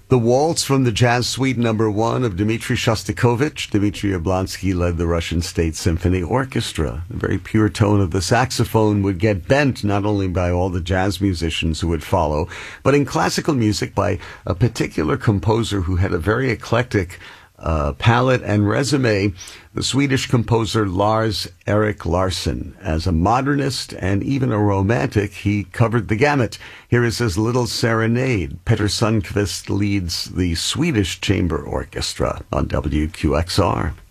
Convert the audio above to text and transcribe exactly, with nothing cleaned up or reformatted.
The Waltz from the Jazz Suite number one of Dmitri Shostakovich. Dmitri Yablonsky led the Russian State Symphony Orchestra. The very pure tone of the saxophone would get bent not only by all the jazz musicians who would follow, but in classical music by a particular composer who had a very eclectic uh, palette and resume, the Swedish composer Lars Erik Larsson. As a modernist and even a romantic, he covered the gamut. Here is his Little Serenade. Peter Sundqvist leads the Swedish Chamber Orchestra on W Q X R.